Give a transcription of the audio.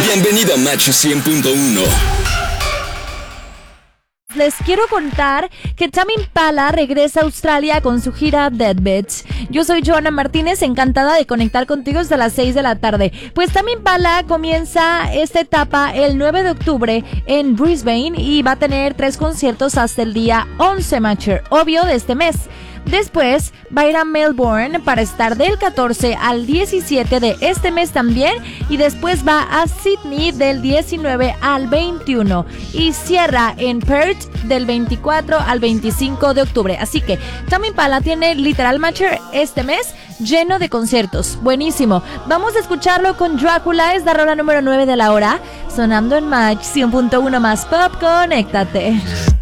Bienvenido a Match 100.1. Les quiero contar que Tame Impala regresa a Australia con su gira Dead Beats. Yo soy Joana Martínez, encantada de conectar contigo hasta las 6 de la tarde. Pues Tame Impala comienza esta etapa el 9 de octubre en Brisbane y va a tener 3 conciertos hasta el día 11, Matcher, obvio, de este mes. Después va a ir a Melbourne para estar del 14 al 17 de este mes también, y después va a Sydney del 19 al 21 y cierra en Perth del 24 al 25 de octubre. Así que Tame Impala tiene literal, Matcher, este mes lleno de conciertos. Buenísimo. Vamos a escucharlo con Drácula, es la rola número 9 de la hora, sonando en Match 100.1 más Pop. Conéctate.